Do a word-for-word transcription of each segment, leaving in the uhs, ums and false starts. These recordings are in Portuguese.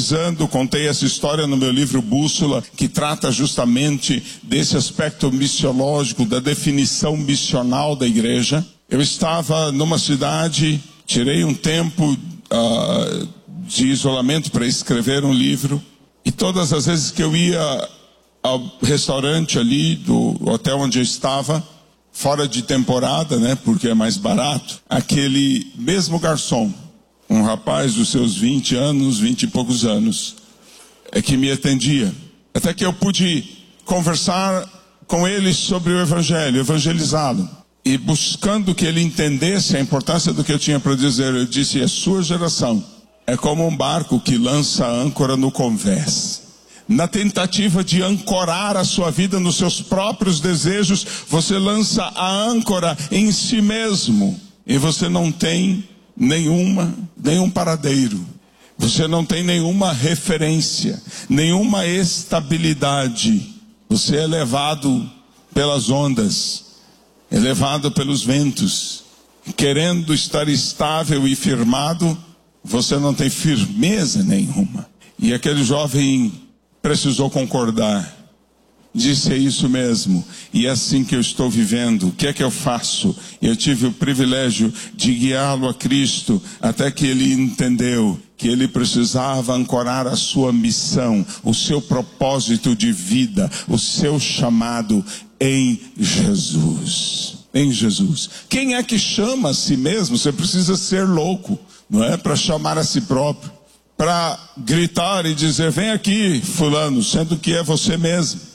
evangelizando, contei essa história no meu livro Bússola, que trata justamente desse aspecto missiológico, da definição missional da igreja. Eu estava numa cidade, tirei um tempo uh, de isolamento para escrever um livro, e todas as vezes que eu ia ao restaurante ali do hotel onde eu estava, fora de temporada, né, porque é mais barato, aquele mesmo garçom, um rapaz dos seus vinte anos, vinte e poucos anos, é que me atendia. Até que eu pude conversar com ele sobre o evangelho, evangelizá-lo. E buscando que ele entendesse a importância do que eu tinha para dizer, eu disse: a sua geração é como um barco que lança a âncora no convés. Na tentativa de ancorar a sua vida nos seus próprios desejos, você lança a âncora em si mesmo. E você não tem nenhuma, nenhum paradeiro. Você não tem nenhuma referência, nenhuma estabilidade. Você é levado pelas ondas, é levado pelos ventos. Querendo estar estável e firmado, você não tem firmeza nenhuma. E aquele jovem precisou concordar. Disse: é isso mesmo, e é assim que eu estou vivendo. O que é que eu faço? Eu tive o privilégio de guiá-lo a Cristo, até que ele entendeu que ele precisava ancorar a sua missão, o seu propósito de vida, o seu chamado em Jesus. Em Jesus. Quem é que chama a si mesmo? Você precisa ser louco, não é? Para chamar a si próprio, para gritar e dizer: vem aqui, fulano, sendo que é você mesmo.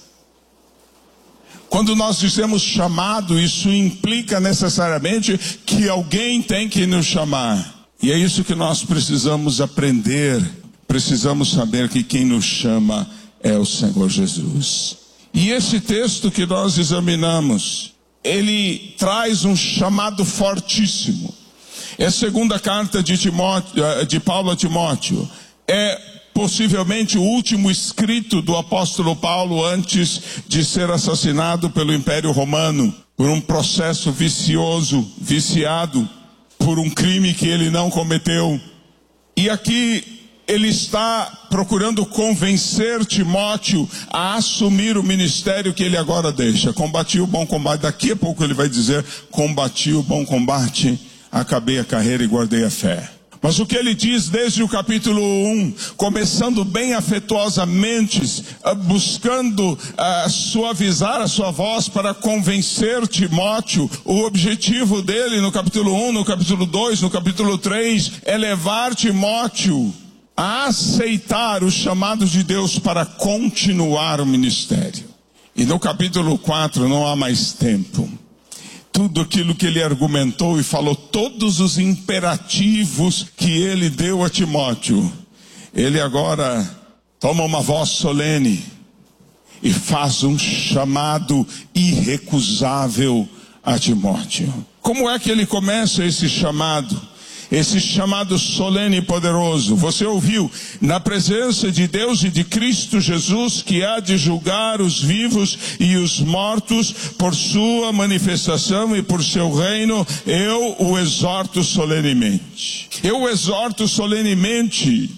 Quando nós dizemos chamado, isso implica necessariamente que alguém tem que nos chamar. E é isso que nós precisamos aprender. Precisamos saber que quem nos chama é o Senhor Jesus. E esse texto que nós examinamos, ele traz um chamado fortíssimo. É a segunda carta de, Timóteo, de Paulo a Timóteo. É possivelmente o último escrito do apóstolo Paulo antes de ser assassinado pelo Império Romano, por um processo vicioso, viciado, por um crime que ele não cometeu. E aqui ele está procurando convencer Timóteo a assumir o ministério que ele agora deixa. Combati o bom combate. Daqui a pouco ele vai dizer: combati o bom combate, acabei a carreira e guardei a fé. Mas o que ele diz desde o capítulo um, começando bem afetuosamente, buscando uh, suavizar a sua voz para convencer Timóteo, o objetivo dele no capítulo um, no capítulo dois, no capítulo três, é levar Timóteo a aceitar o chamado de Deus para continuar o ministério. E no capítulo quatro não há mais tempo. Tudo aquilo que ele argumentou e falou, todos os imperativos que ele deu a Timóteo, ele agora toma uma voz solene e faz um chamado irrecusável a Timóteo. Como é que ele começa esse chamado? Esse chamado solene e poderoso. Você ouviu: na presença de Deus e de Cristo Jesus, que há de julgar os vivos e os mortos por sua manifestação e por seu reino, eu o exorto solenemente. Eu o exorto solenemente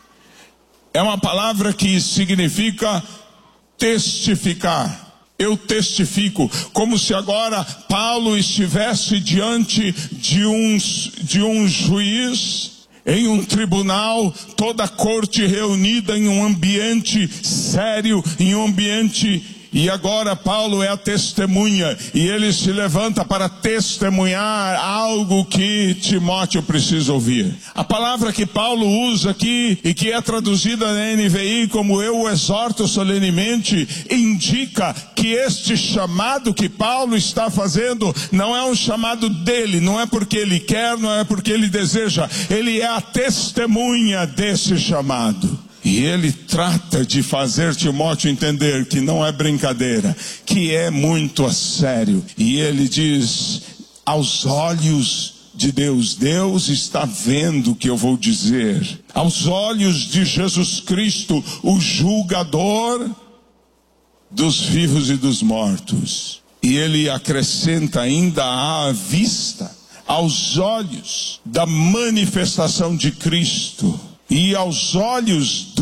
é uma palavra que significa testificar. Eu testifico, como se agora Paulo estivesse diante de um, de um juiz, em um tribunal, toda a corte reunida em um ambiente sério, em um ambiente... E agora Paulo é a testemunha, e ele se levanta para testemunhar algo que Timóteo precisa ouvir. A palavra que Paulo usa aqui, e que é traduzida na N V I como eu o exorto solenemente, indica que este chamado que Paulo está fazendo não é um chamado dele, não é porque ele quer, não é porque ele deseja, ele é a testemunha desse chamado. E ele trata de fazer Timóteo entender que não é brincadeira, que é muito a sério. E ele diz: aos olhos de Deus, Deus está vendo o que eu vou dizer. Aos olhos de Jesus Cristo, o julgador dos vivos e dos mortos. E ele acrescenta ainda: à vista, aos olhos da manifestação de Cristo. E aos olhos